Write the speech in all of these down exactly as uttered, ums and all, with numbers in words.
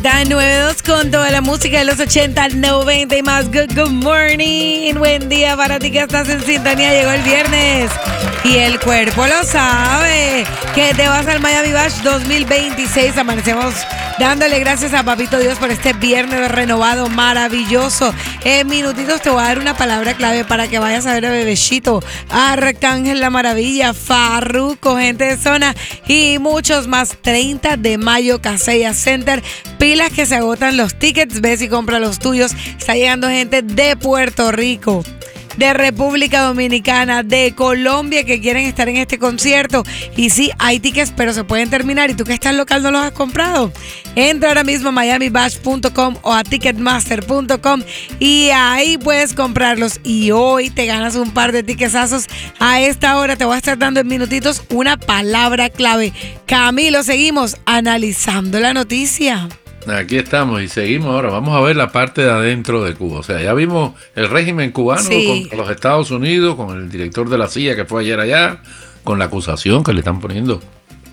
nueve dos con toda la música de los ochenta, noventa y más. Good, good morning. Buen día para ti que estás en sintonía. Llegó el viernes y el cuerpo lo sabe. Que te vas al Miami Bash dos mil veintiséis. Amanecemos dándole gracias a Papito Dios por este viernes renovado maravilloso. En minutitos te voy a dar una palabra clave para que vayas a ver a Bebecito, a Arcángel La Maravilla, Farruko, gente de zona y muchos más. Treinta de mayo, Casella Center. Pilas que se agotan los tickets, ves y compra los tuyos. Está llegando gente de Puerto Rico, de República Dominicana, de Colombia que quieren estar en este concierto. Y sí, hay tickets, pero se pueden terminar. ¿Y tú que estás local no los has comprado? Entra ahora mismo a miami bash punto com o a ticketmaster punto com y ahí puedes comprarlos. Y hoy te ganas un par de ticketsazos. A esta hora te voy a estar dando en minutitos una palabra clave. Camilo, seguimos analizando la noticia. Aquí estamos y seguimos ahora. Vamos a ver la parte de adentro de Cuba. O sea, ya vimos el régimen cubano sí. con los Estados Unidos, con el director de la C I A que fue ayer allá, con la acusación que le están poniendo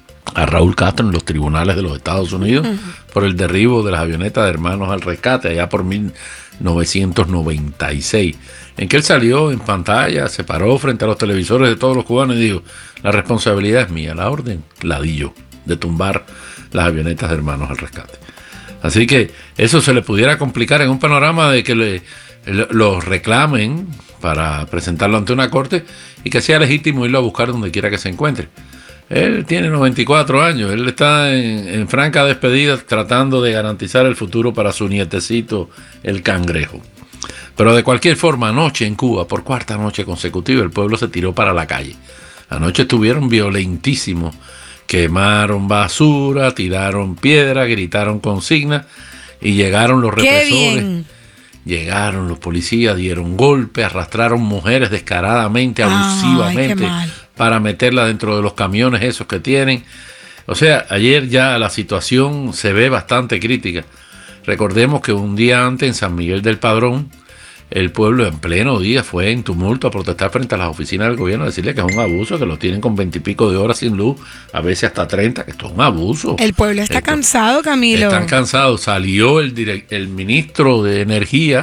a Raúl Castro en los tribunales de los Estados Unidos uh-huh. por el derribo de las avionetas de Hermanos al Rescate allá por mil novecientos noventa y seis, en que él salió en pantalla, se paró frente a los televisores de todos los cubanos y dijo: la responsabilidad es mía, la orden la di yo, de tumbar las avionetas de Hermanos al Rescate. Así que eso se le pudiera complicar en un panorama de que le, le, los reclamen para presentarlo ante una corte y que sea legítimo irlo a buscar donde quiera que se encuentre. Él tiene noventa y cuatro años, él está en, en franca despedida tratando de garantizar el futuro para su nietecito, el Cangrejo. Pero de cualquier forma, anoche en Cuba, por cuarta noche consecutiva, el pueblo se tiró para la calle. Anoche estuvieron violentísimos. Quemaron basura, tiraron piedra, gritaron consignas y llegaron los represores. Llegaron los policías, dieron golpes, arrastraron mujeres descaradamente, abusivamente, ay, para meterlas dentro de los camiones esos que tienen. O sea, ayer ya la situación se ve bastante crítica. Recordemos que un día antes en San Miguel del Padrón, el pueblo en pleno día fue en tumulto a protestar frente a las oficinas del gobierno, a decirle que es un abuso, que los tienen con veintipico de horas sin luz, a veces hasta treinta, que esto es un abuso. El pueblo está esto, cansado, Camilo. Están cansados. Salió el, direct, el ministro de Energía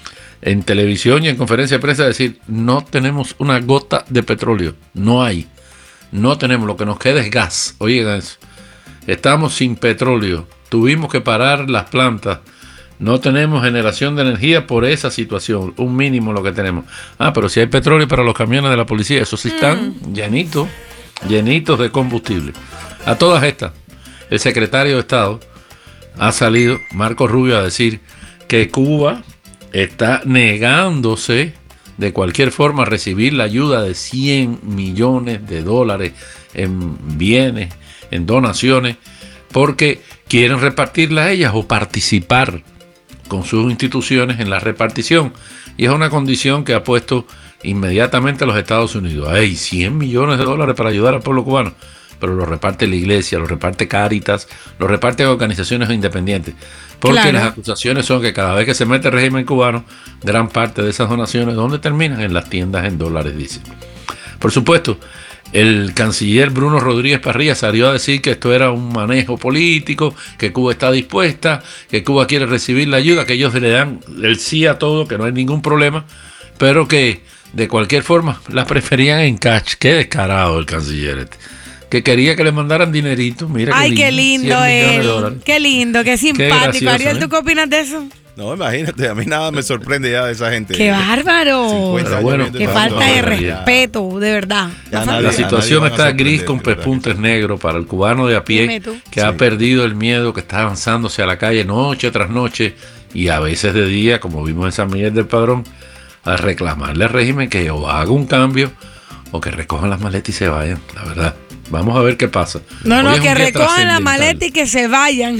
en televisión y en conferencia de prensa a decir: no tenemos una gota de petróleo, no hay, no tenemos, lo que nos queda es gas. Oigan eso, estamos sin petróleo, tuvimos que parar las plantas. No tenemos generación de energía por esa situación, un mínimo lo que tenemos. Ah, pero si hay petróleo para los camiones de la policía, esos sí están mm. llenitos, llenitos de combustible. A todas estas, el secretario de Estado ha salido, Marco Rubio, a decir que Cuba está negándose de cualquier forma a recibir la ayuda de cien millones de dólares en bienes, en donaciones, porque quieren repartirla a ellas o participar con sus instituciones en la repartición, y es una condición que ha puesto inmediatamente a los Estados Unidos. Hay cien millones de dólares para ayudar al pueblo cubano, pero lo reparte la iglesia, lo reparte Cáritas, lo reparten organizaciones independientes, porque claro. las acusaciones son que cada vez que se mete el régimen cubano, gran parte de esas donaciones, ¿dónde terminan? En las tiendas en dólares, dice. Por supuesto, el canciller Bruno Rodríguez Parrilla salió a decir que esto era un manejo político, que Cuba está dispuesta, que Cuba quiere recibir la ayuda, que ellos le dan el sí a todo, que no hay ningún problema, pero que de cualquier forma la preferían en cash. Qué descarado el canciller este, que quería que le mandaran dinerito. Mira, ay, qué lindo, qué lindo él, qué lindo, qué simpático. Qué Ariel, ¿tú ¿eh? qué opinas de eso? No, imagínate, a mí nada me sorprende ya de esa gente. ¡Qué bárbaro! Bueno, qué falta de respeto, de verdad. Ya nadie, la situación está gris con pespuntes negros para el cubano de a pie, que sí. ha perdido el miedo, que está avanzándose a la calle noche tras noche y a veces de día, como vimos en San Miguel del Padrón, a reclamarle al régimen que o haga un cambio o que recojan las maletas y se vayan, la verdad. Vamos a ver qué pasa. No, no, que recojan la maleta y que se vayan.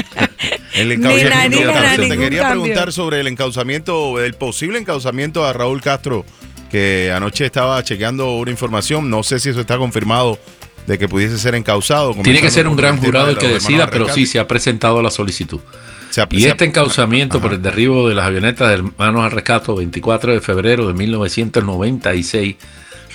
El encauzamiento, ni nada, ni te quería cambio. preguntar sobre el encauzamiento, el posible encauzamiento a Raúl Castro, que anoche estaba chequeando una información, no sé si eso está confirmado, de que pudiese ser encauzado. Tiene que ser un gran jurado el que decida, pero sí se ha presentado la solicitud. Se ha, y se este ha, encauzamiento ajá. por el derribo de las avionetas de Hermanos al Rescate, veinticuatro de febrero de mil novecientos noventa y seis,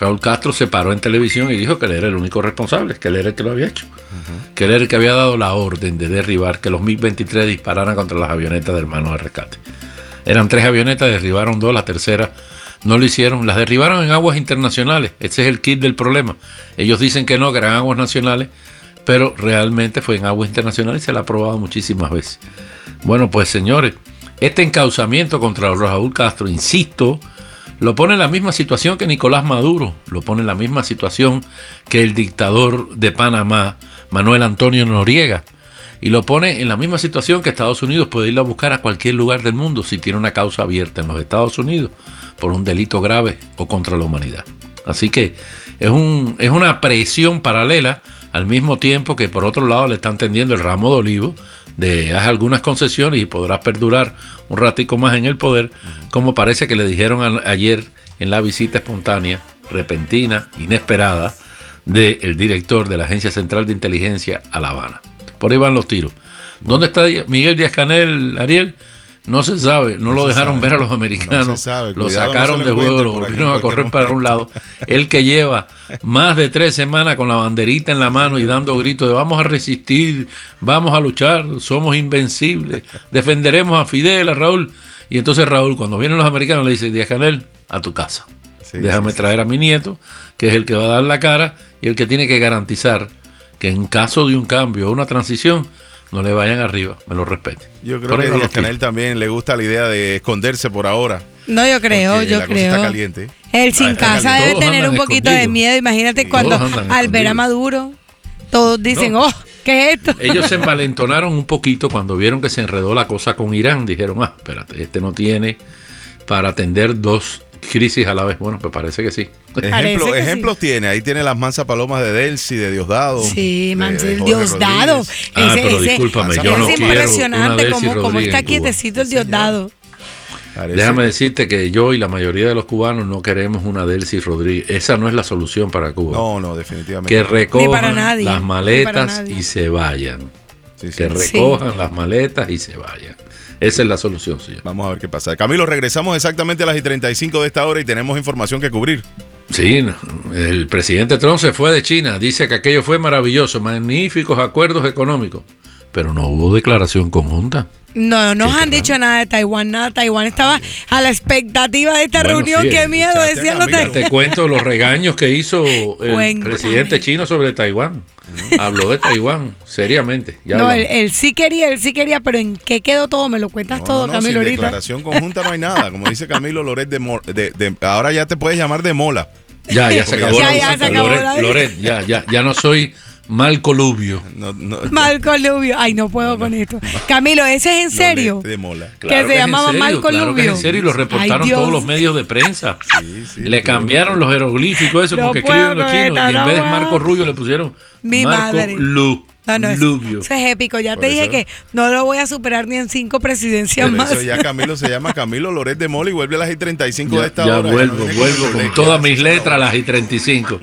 Raúl Castro se paró en televisión y dijo que él era el único responsable, que él era el que lo había hecho, uh-huh. que él era el que había dado la orden de derribar, que los MiG veintitrés dispararan contra las avionetas del Hermanos de Rescate. Eran tres avionetas, derribaron dos, la tercera no lo hicieron, las derribaron en aguas internacionales. Ese es el kit del problema. Ellos dicen que no, que eran aguas nacionales, pero realmente fue en aguas internacionales y se la ha probado muchísimas veces. Bueno, pues señores, este encauzamiento contra Raúl Castro, insisto, lo pone en la misma situación que Nicolás Maduro, lo pone en la misma situación que el dictador de Panamá, Manuel Antonio Noriega, y lo pone en la misma situación que Estados Unidos puede ir a buscar a cualquier lugar del mundo si tiene una causa abierta en los Estados Unidos por un delito grave o contra la humanidad. Así que es, un, es una presión paralela, al mismo tiempo que por otro lado le están tendiendo el ramo de olivo de haz algunas concesiones y podrás perdurar un ratico más en el poder, como parece que le dijeron a, ayer en la visita espontánea, repentina, inesperada, del director de la Agencia Central de Inteligencia a La Habana. Por ahí van los tiros. ¿Dónde está Miguel Díaz-Canel, Ariel? No se sabe, no, no lo dejaron sabe. ver a los americanos, no sabe, lo sacaron no de juego, lo volvieron a correr para un lado. Él que lleva más de tres semanas con la banderita en la mano y dando gritos de vamos a resistir, vamos a luchar, somos invencibles, defenderemos a Fidel, a Raúl. Y entonces Raúl, cuando vienen los americanos, le dice, Díaz-Canel, a tu casa. Sí, Déjame sí, traer a mi nieto, que es el que va a dar la cara y el que tiene que garantizar que en caso de un cambio o una transición, no le vayan arriba, me lo respeten. Yo creo que a Díaz-Canel también le gusta la idea de esconderse por ahora. No, yo creo, yo la creo. Cosa está caliente. Él sin casa debe tener un poquito de miedo. Imagínate sí, cuando al ver a Maduro, todos dicen, no. oh, ¿qué es esto? Ellos se envalentonaron un poquito cuando vieron que se enredó la cosa con Irán. Dijeron, ah, espérate, este no tiene para atender dos crisis a la vez. Bueno, pues parece que sí. Ejemplo, que ejemplos sí. tiene, ahí tiene las mansas palomas de Delcy, de Diosdado. Sí, de, de Diosdado. Ese, ah, pero ese, discúlpame, yo no es quiero impresionante cómo, cómo está quietecito el Diosdado. Parece. Déjame decirte que yo y la mayoría de los cubanos no queremos una Delcy Rodríguez. Esa no es la solución para Cuba. No, no, definitivamente. Que recojan las maletas y se vayan. Sí, sí. Que recojan sí. las maletas y se vayan. Esa es la solución, señor. Vamos a ver qué pasa. Camilo, regresamos exactamente a las y treinta y cinco de esta hora y tenemos información que cubrir. Sí, el presidente Trump se fue de China, dice que aquello fue maravilloso, magníficos acuerdos económicos, pero no hubo declaración conjunta. No, no nos han dicho nada de Taiwán, nada. Taiwán estaba a la expectativa de esta bueno, reunión. Sí, Qué miedo, decían los taiwaneses. Te cuento los regaños que hizo el Cuéntame. presidente chino sobre Taiwán. Habló de Taiwán, seriamente. Ya no, él, él sí quería, él sí quería, pero ¿en qué quedó todo? Me lo cuentas no, todo, no, no, sin Camilo, ahorita. declaración conjunta no hay nada. Como dice Camilo Loret, de, de, de, ahora ya te puedes llamar de Mola. Ya, ya se acabó. Ya, ya se acabó. Loret, Loret, ya, ya, ya no soy... Marco Lubio. No, no, Marco Lubio. Ay, no puedo no, con esto. Camilo, ¿ese es en serio? De mola. Claro que se que llamaba Marco claro Lubio. Que es en serio y lo reportaron Ay, todos los medios de prensa. Sí, sí, le cambiaron los jeroglíficos, eso, no porque escriben los chinos. Esta, y en no, vez de Marco Rubio le pusieron Mi Marco madre. Lu. No, no, Lubio. Eso es épico. Ya Por te dije eso. que no lo voy a superar ni en cinco presidencias Por más. Eso ya Camilo se llama Camilo Loret de Mola y vuelve a las y treinta y cinco ya, de esta ya hora. Vuelvo, ya vuelvo con todas mis letras a las y treinta y cinco.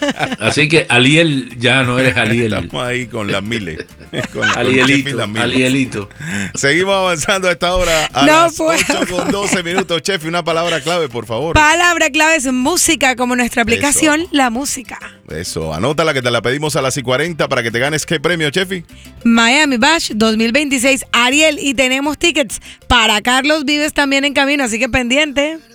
Así que Aliel, ya no eres Aliel. Estamos ahí con las miles. Con, Alielito, con Alielito. Seguimos avanzando a esta hora a no las ocho con doce minutos. Chefi, una palabra clave, por favor. Palabra clave es música, como nuestra aplicación, eso. La música. Eso, anótala que te la pedimos a las y cuarenta para que te ganes. ¿Qué premio, Chefi? Miami Bash dos mil veintiséis, Ariel, y tenemos tickets para Carlos Vives también en camino, así que pendiente.